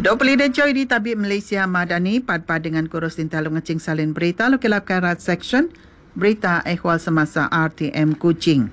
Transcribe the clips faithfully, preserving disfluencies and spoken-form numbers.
Dua pelida joy di Tabib Malaysia Madani pad-pad dengan kurus tinta ngecing salin berita lokal karat section berita ehwal semasa R T M Kuching.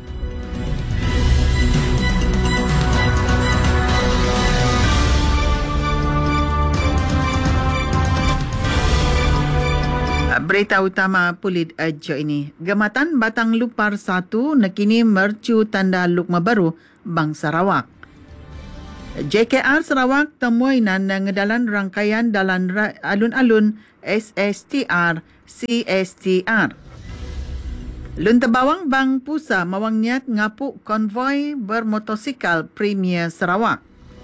Berita utama Pulit Ajo ini. Gematan Batang Lupar satu nakini mercu tanda lukma baru Bang Sarawak. J K R Sarawak temuinan ngedalan rangkaian dalam alun-alun S S T R C S T R. Lun Tebawang Bang Pusa mawang niat ngapuk konvoi bermotosikal Premier Sarawak.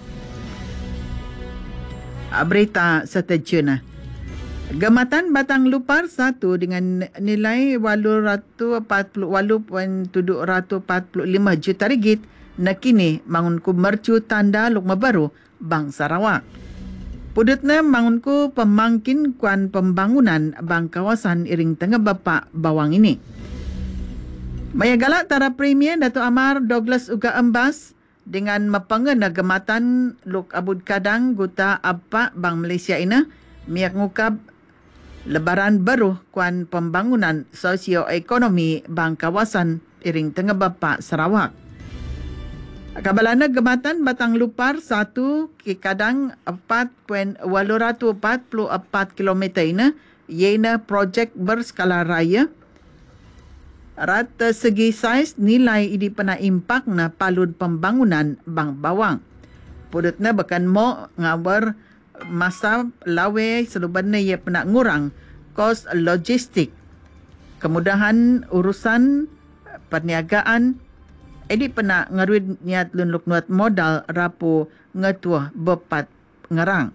Berita seterjuna. Gematan Batang Lupar satu dengan nilai lapan ratus empat puluh lapan perpuluhan tujuh empat lima juta ringgit nakini mangunku mercu tanda lukma baru Bang Sarawak. Pudutna mangunku pemangkin kuan pembangunan bang kawasan Iring Tengah Bapak Bawang ini. Maya galak tara Premier Dato' Amar Douglas Uga Embas dengan mepengena gematan Luk Abud Kadang Guta Apa Bang Malaysia ini miak ngukab lebaran baru kuan pembangunan sosioekonomi bang kawasan Iring Tengah Bapak Sarawak. Kabalana gematan Batang Lupar satu ke kadang empat ratus empat puluh empat kilometer ini iena projek berskala raya. Rata segi saiz nilai ini pernah impak na palun pembangunan bang bawang. Pudutna bahkan mo ngabar masa lawe selubana ia pernah ngurang kos logistik, kemudahan urusan perniagaan, edi pernah ngaruid niat lunluk nuat modal rapu ngetuah bepat ngerang.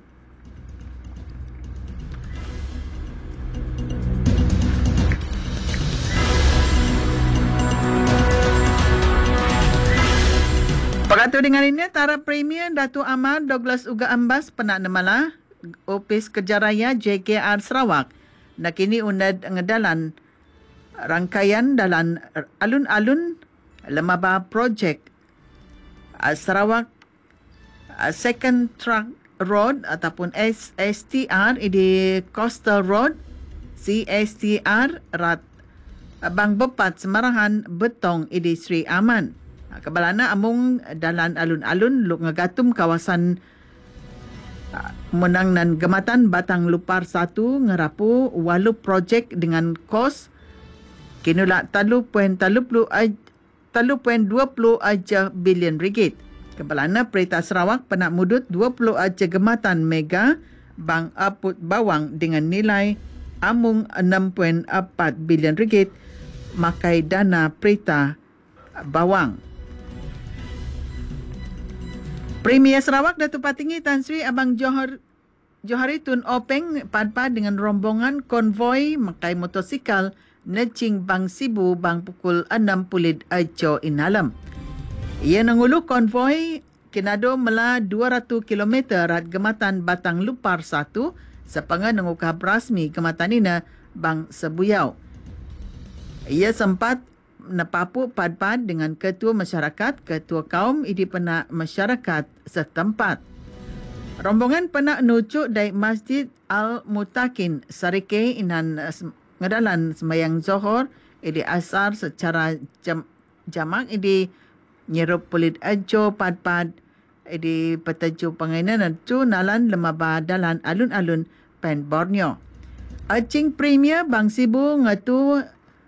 Pekatu dengan ini, Tara Premier Dato' Amar Douglas Uga Ambas pernah nemalah Opis Kejaraya J K R Sarawak. Nakini unad ngedalan rangkaian dalam alun-alun lemaba projek Sarawak Second Track Road ataupun S S T R di Coastal Road C S T R Rat Bang Bepat Semarahan Betong di Sri Aman. Kebalana among dalan alun-alun luk ngagatum kawasan menang nan gematan Batang Lupar satu ngerapu walu projek dengan kos kinula talu poin talu puluh talu poin dua puluh aja bilion ringgit. Kebalana Perita Sarawak pernah mudut dua puluh aja gematan mega bang aput bawang dengan nilai amung enam poin empat bilion ringgit makai dana Perita Bawang. Premier Sarawak Datuk Patinggi Tan Sri Abang Johor Johari Tun Openg pad-pad dengan rombongan konvoi makai motosikal necing Bang Sibu bang pukul enam pulit ajo inalam. Ia nangulu konvoi kinado mela dua ratus kilometer rat gematan Batang Lupar satu sepanga nangukab rasmi gematan ina bang Sebuyau. Ia sempat nepapu pad-pad dengan ketua masyarakat, ketua kaum idi pena masyarakat setempat. Rombongan pena nucuk dari Masjid Al-Mutakin Sarike inan ngedalan semayang Zohor idi asar secara jam, jamak idi nyerup pulit ajo pad-pad idi petaju pengainan tu nalan lemaba dalan alun-alun Pen Borneo. Acing Premier Bang Sibu ngatu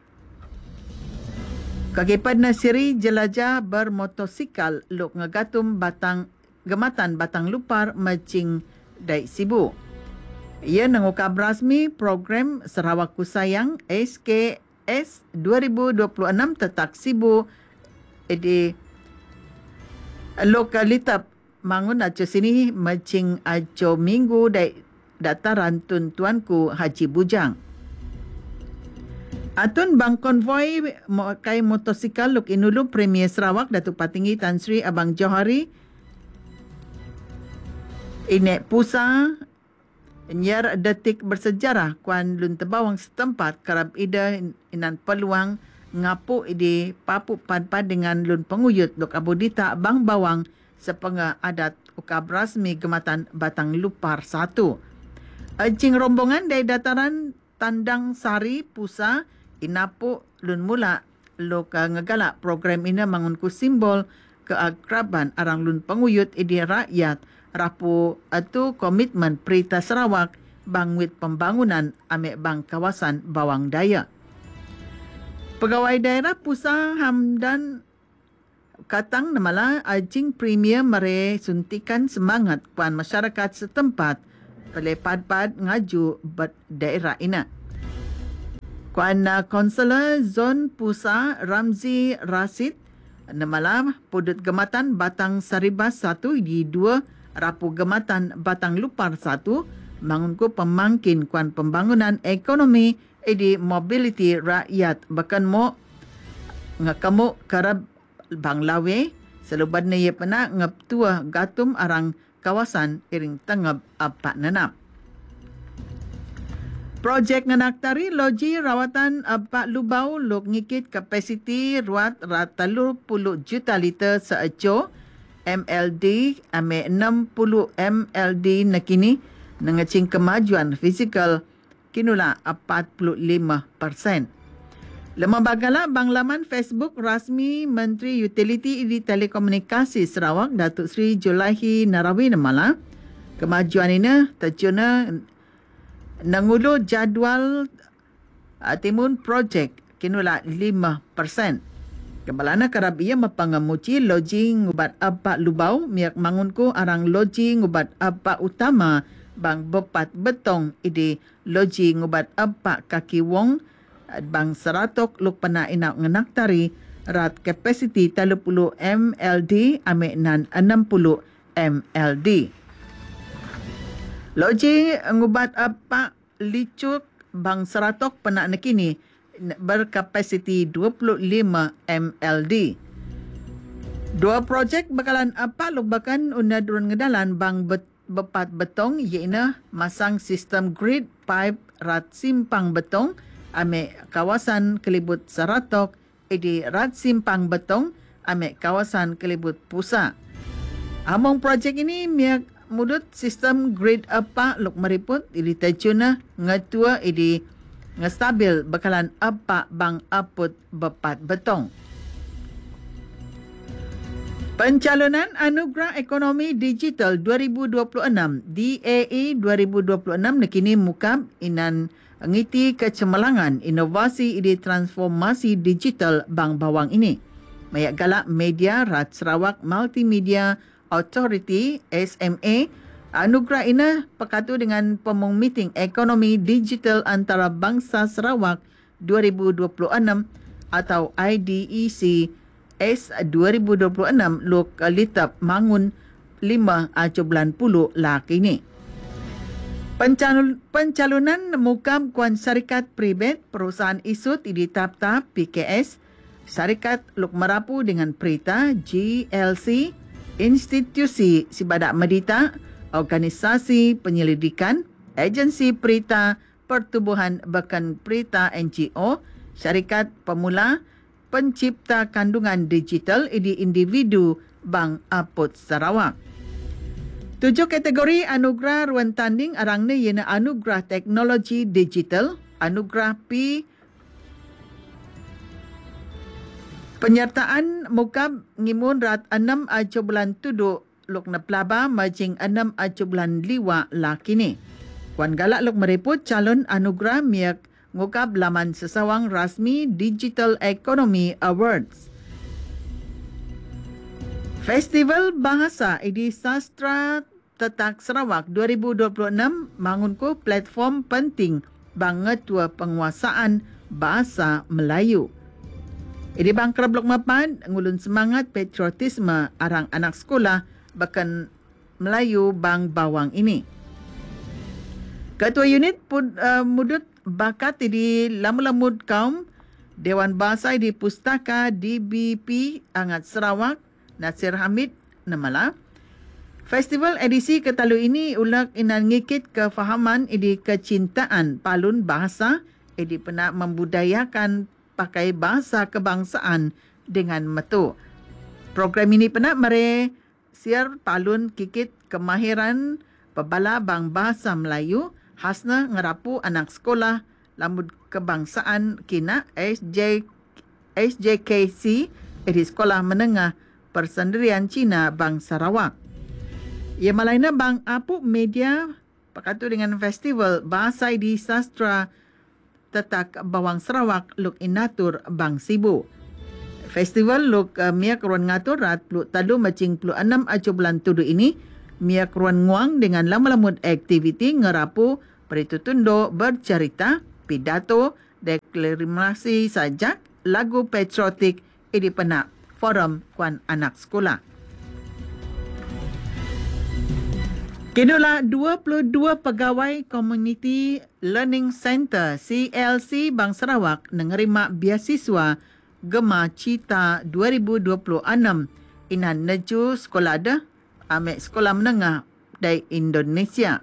Kagipan na siri jelajah bermotosikal luk ngagatum batang gematan Batang Lupar macing dai Sibu. Ia nangukab rasmi program Sarawak Kusayang S K S dua ribu dua puluh enam tetak Sibu di lokalitap mangun aco sini macing aco minggu dai dataran Tun Tuanku Haji Bujang. Atun bang konvoi makai motosikal luk inulu Premier Sarawak Datuk Patinggi Tan Sri Abang Johari Inek Pusa nyar detik bersejarah kuan Lun Tebawang setempat kerap ida inan peluang ngapu di papu pad-pad dengan Lun Penguyut luk Abudita Bang Bawang sepengah adat ukab rasmi Gematan Batang Lupar satu. Encing rombongan dari dataran Tandang Sari Pusa Inapu lun mula lok ngegalak program ini mangunku simbol keakraban arang lun penguyut idi rakyat rapu atu komitmen Perita Sarawak bangwit pembangunan amik bang kawasan Bawang Daya. Pegawai daerah Pusa Hamdan Katang namala ajing premier mere suntikan semangat kuan masyarakat setempat pelepad-pad ngaju bat daerah ina. Kuan uh, Konselor Zon Pusa Ramzi Rasid namala pudut Gematan Batang Saribas satu di dua rapu Gematan Batang Lupar satu mangunku pemangkin kuan pembangunan ekonomi edi mobility rakyat bahkan mo ngakamu karab bang lawe seluban ne ye pena ngap tua gatum arang kawasan iring tengab apa nanap. Projek nganaktari loji rawatan apa lubau lok ngikit kapasiti ruat rat telur puluh juta liter seeco M L D ame enam puluh M L D nakini nangacing kemajuan fizikal kinula empat puluh lima persen. Lembaga bang laman Facebook rasmi Menteri Utiliti di Telekomunikasi Sarawak Datuk Seri Julahi Narawi namala kemajuan ini terjuna nangulu jadual uh, timun projek kinula lima persen. Kembalana karab ia mapangamuci loji ngubat apa lubau miak mangunku arang loji ngubat apa utama bang bepat betong idi loji ngubat apa kaki wong bang seratok luk pena inak ngenaktari rat kapasiti tiga puluh M L D ame nan enam puluh M L D. Loji ngubat apa licuk bang seratok pena nakini berkapasiti dua puluh lima M L D. Dua projek bakalan apa luk bakan unad run ngedalan bang bet, bepat betong iaitu masang sistem grid pipe rat simpang betong ame kawasan Kelibut Saratok edi rat simpang betong ame kawasan Kelibut Pusa. Among projek ini miak mudut sistem grid apa luk meriput edi tajuna ngatua edi ngestabil bakalan apa bang aput bepat betong. Pencalonan Anugerah Ekonomi Digital dua ribu dua puluh enam D A E dua ribu dua puluh enam nakini mukam inan ngiti kecemerlangan inovasi ide transformasi digital Bang Bawang ini. Mayak galak media Rat Sarawak Multimedia Authority S M A anugerah ini pekatu dengan pemung meeting ekonomi digital antara bangsa Sarawak dua ribu dua puluh enam atau I D E C S dua ribu dua puluh enam luk litap mangun lima bulan puluh lak ini. Pencalon, pencalonan mukam kuan syarikat pribet perusahaan isut di tahap-tahap P K S, syarikat luk merapu dengan Perita, G L C, institusi sibadak medita, organisasi penyelidikan, agensi Perita, pertubuhan bahkan Perita N G O, syarikat pemula, pencipta kandungan digital di individu Bang Aput Sarawak. Tujuh kategori anugerah ruan tanding arang ni ialah anugerah teknologi digital, anugerah P, penyertaan mukab ngimun rat enam ajo bulan tuduk luk na pelaba majing enam ajo bulan liwa lakini. Kuan galak luk meriput calon anugerah miak ngukab laman sesawang rasmi Digital Economy Awards. Festival Bahasa Idi Sastra Tetak Sarawak dua ribu dua puluh enam mangunku platform penting bangetua penguasaan bahasa Melayu. Idi bangkra blok mapan ngulun semangat patriotisme arang anak sekolah bahkan Melayu Bang Bawang ini. Ketua unit pud, uh, mudut bakat di lamud-lamud kaum Dewan Bahasa di Pustaka D B P Angat Sarawak Nasir Hamid namala. Festival edisi ketalu ini ulak inan ngikit kefahaman idi kecintaan palun bahasa idi pernah membudayakan pakai bahasa kebangsaan dengan metu. Program ini pernah mere Siar palun kikit kemahiran pebala bang bahasa Melayu hasna ngerapu anak sekolah lamud kebangsaan kina S J S J K C di Sekolah Menengah Persendirian Cina Bang Sarawak. Ia malaina bang apu media pakatu dengan festival bahasa di sastra tetak bawang Sarawak luk inatur bang Sibu. Festival luk uh, miak ruan ngatur rat plu tadu macing plu enam acu bulan tudu ini miak ruan nguang dengan lama-lamut aktiviti ngerapu peritutundo bercerita, pidato, deklarasi sajak, lagu patriotik idi penak forum kuan anak sekolah. Kinula dua puluh dua pegawai Community Learning Center C L C Bang Sarawak menerima beasiswa Gema Cita dua ribu dua puluh enam inan neju sekolah dah ambil sekolah menengah dari Indonesia.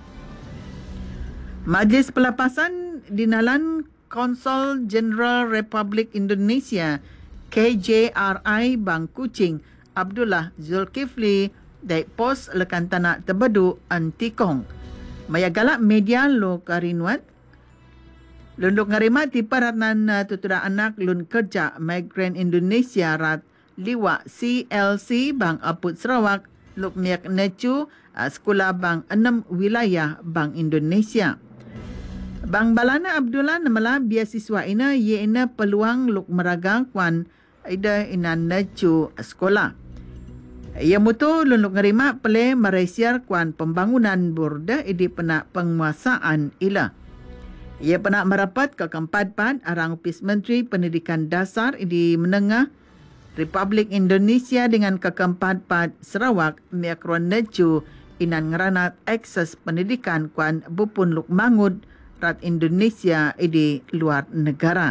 Majlis Pelepasan Dinalan Konsul Jenderal Republik Indonesia K J R I Bang Kuching Abdullah Zulkifli dari pos lekan tanah Tebedu Antikong. Maya galak media lo karinuat. Lunduk ngarima tipa ratnan uh, tutuda anak lun kerja migran Indonesia rat liwa C L C Bang Aput Sarawak luk miak necu uh, sekolah bang enam wilayah Bang Indonesia. Bang Balana Abdullah namala beasiswa ina ye ina peluang luk meragang kuan ida ina necu sekolah. Ia mutu lunduk ngarima pele Malaysia kuan pembangunan burda idi penak penguasaan ila. Ia pernah merapat ke keempat-empat arang Upis Menteri Pendidikan Dasar di Menengah Republik Indonesia dengan ke keempat-empat Sarawak miak ruan neju inan ngeranat akses pendidikan kuan bupun luk mangud rat Indonesia di luar negara.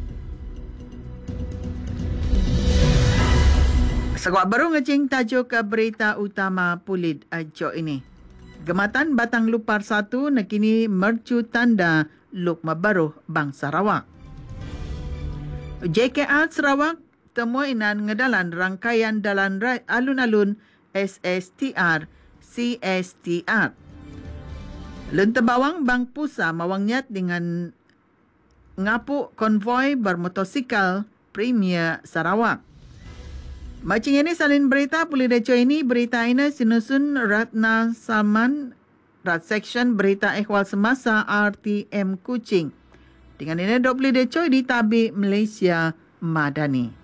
Segak baru ngecing tajuk ke berita utama pulit ajo ini. Gematan Batang Lupar satu nakini mercu tanda luk mabaruh Bang Sarawak. J K R Sarawak temu inan ngedalan rangkaian dalan raya alun-alun S S T R C S T R. Lentebawang Bang Pusa mawangnyat dengan ngapu konvoi bermotosikal Premier Sarawak. Macing ini salin berita pulih deco ini berita ini sinusun Ratna Salman Rat Section Berita Ehwal Semasa R T M Kuching. Dengan ini dua puluh deco di Tabi Malaysia Madani.